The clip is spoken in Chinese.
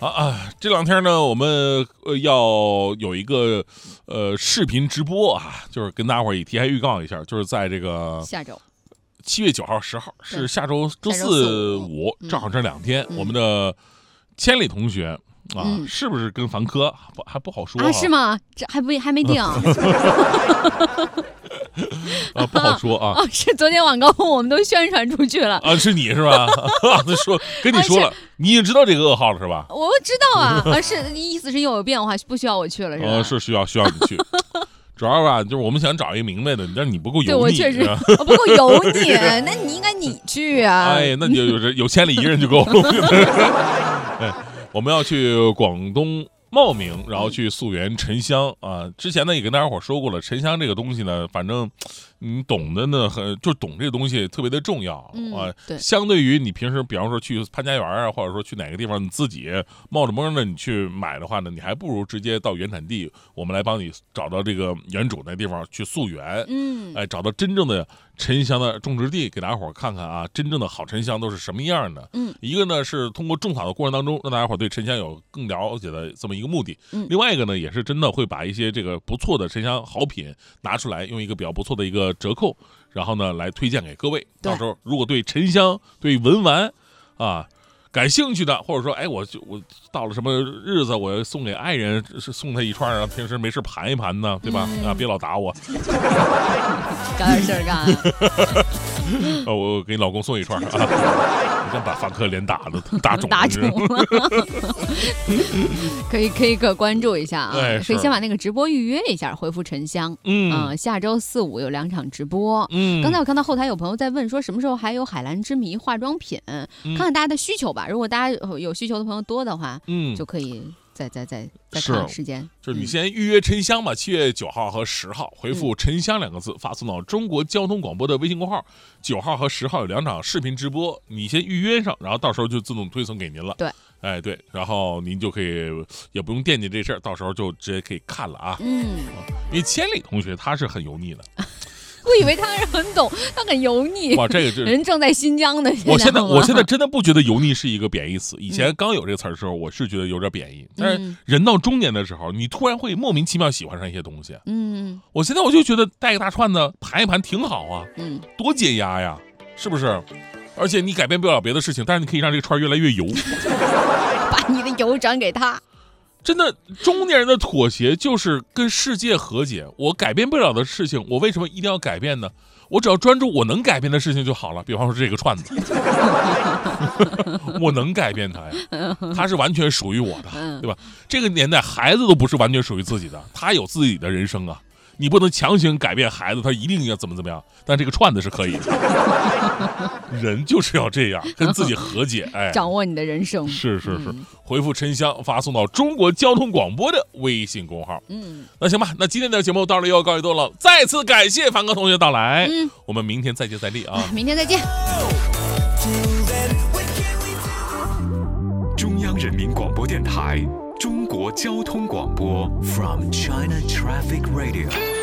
这两天呢，我们要有一个视频直播啊，就是跟大伙儿也提前预告一下，就是在这个下周 7月9号、10号是下周周四、5，正好这2天，我们的千里同学是不是跟凡科还不好说啊？是吗？这还没定不好说啊。 是昨天晚高峰我们都宣传出去了啊，是你是吧？跟你说了，你已经知道这个噩耗了是吧？ 我知道啊，是意思是又有变化，不需要我去了是吧？ 是需要你去。主要吧，就是我们想找一个明白的，但是你不够油腻。 对，我确实不够油腻，那你应该你去啊。 哎，那就有千里一人就够了。我们要去广东茂名，然后去溯源沉香啊。之前呢也跟大家伙说过了，沉香这个东西呢，反正你懂的呢，就懂这个东西特别的重要啊。 对， 相对于你平时，比方说去潘家园啊，或者说去哪个地方，你自己冒着蒙的你去买的话呢，你还不如直接到原产地，我们来帮你找到这个原主那地方去溯源。找到真正的沉香的种植地，给大家伙看看啊，真正的好沉香都是什么样的。一个呢是通过种草的过程当中，让大家伙对沉香有更了解的这么一个目的。另外一个呢，也是真的会把一些这个不错的沉香好品拿出来，用一个比较不错的一个折扣，然后呢来推荐给各位。到时候如果对沉香、对文玩感兴趣的，或者说我到了什么日子，我要送给爱人，是送他一串，让平时没事盘一盘呢，对吧？别老打我， 找点事儿干。 我给你老公送一串啊！你看把凡客脸打肿了， 可以关注一下啊！可以先把那个直播预约一下，回复沉香。下周4、5有2场直播。刚才我看到后台有朋友在问说什么时候还有海蓝之谜化妆品，看看大家的需求吧。如果大家有需求的朋友多的话，就可以再看时间。 就是你先预约沉香吧，7月9号和10号，回复沉香2个字，发送到中国交通广播的微信公号。9号和10号有2场视频直播，你先预约上，然后到时候就自动推送给您了。 对， 对，然后您就可以也不用惦记这事儿，到时候就直接可以看了啊。因为千里同学他是很油腻的。 我以为他是很懂，他很油腻。 哇，这个人正在新疆呢。 我现在真的不觉得油腻是一个贬义词。以前刚有这个词的时候，我是觉得有点贬义。但是人到中年的时候，你突然会莫名其妙喜欢上一些东西。我现在就觉得带个大串子盘一盘挺好啊。多解压呀，是不是？而且你改变不了别的事情，但是你可以让这个串越来越油。 把你的油转给他。 真的，中年人的妥协就是跟世界和解。我改变不了的事情，我为什么一定要改变呢？我只要专注我能改变的事情就好了。比方说这个串子，我能改变它呀，它是完全属于我的，对吧？这个年代孩子都不是完全属于自己的，他有自己的人生啊。你不能强行改变孩子，他一定要怎么样，但这个串子是可以的。人就是要这样，跟自己和解， 掌握你的人生。 是，回复沉香，发送到中国交通广播的微信公号。那行吧，那今天的节目到了又要告一段落，再次感谢凡哥同学到来。我们明天再接再厉啊！ 明天再见。 中央人民广播电台中国交通广播 From China Traffic Radio